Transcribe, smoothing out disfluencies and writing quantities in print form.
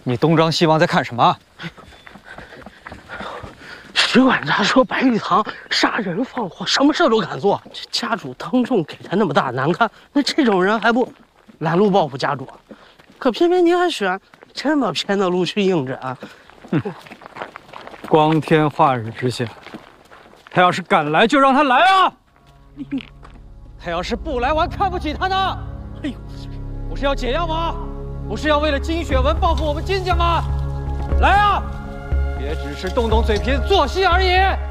你东张西望在看什么？ 石管家说白玉堂杀人放火，什么事都敢做。这家主当众给他那么大难看，那这种人还不拦路报复家主？可偏偏您还选这么偏的路去应诊。 光天化日之下，他要是敢来，就让他来啊！他要是不来，我还看不起他呢。哎呦，不是要解药吗？不是要为了金雪文报复我们金家吗？来啊！别只是动动嘴皮子做戏而已。